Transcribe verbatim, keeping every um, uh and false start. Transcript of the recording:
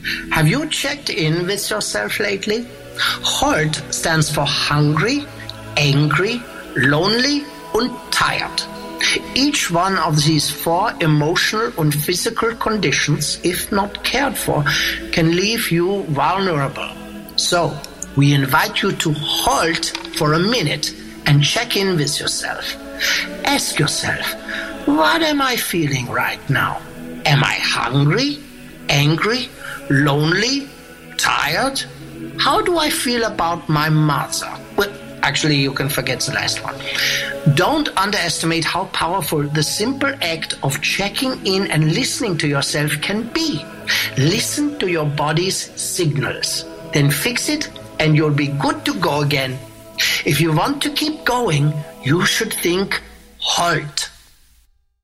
Have you checked in with yourself lately? HALT stands for hungry, angry, lonely und tired. Each one of these four emotional and physical conditions, if not cared for, can leave you vulnerable. So, we invite you to halt for a minute and check in with yourself. Ask yourself, what am I feeling right now? Am I hungry, angry, lonely, tired? How do I feel about my mother? Well, actually, you can forget the last one. Don't underestimate how powerful the simple act of checking in and listening to yourself can be. Listen to your body's signals. Then fix it and you'll be good to go again. If you want to keep going, you should think HALT.